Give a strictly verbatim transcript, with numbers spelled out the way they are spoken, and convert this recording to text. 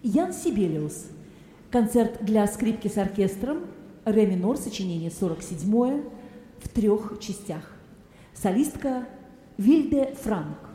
Ян Сибелиус. Концерт для скрипки с оркестром, ре минор, сочинение сорок седьмое, в трех частях. Солистка Вильде Франк.